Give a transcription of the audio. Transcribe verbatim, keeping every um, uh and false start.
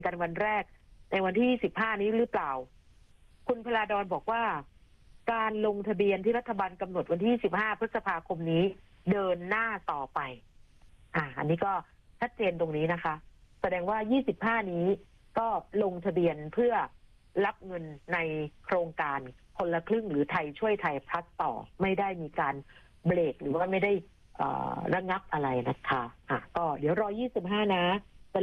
กันวันแรกในวันที่สิบห้านี้หรือเปล่าคุณพลาดอนบอกว่าการลงทะเบียนที่รัฐบาลกำหนดวันที่สิบห้าพฤษภาคมนี้เดินหน้าต่อไปอ่าอันนี้ก็ชัดเจนตรงนี้นะคะแสดงว่ายี่สิบห้านี้ก็ลงทะเบียนเพื่อรับเงินในโครงการคนละครึ่งหรือไทยช่วยไทยพลัสต่อไม่ได้มีการเบรกหรือว่าไม่ได้ระงับอะไรนะคะอ่ะก็เดี๋ยวรอยี่สิบห้านะ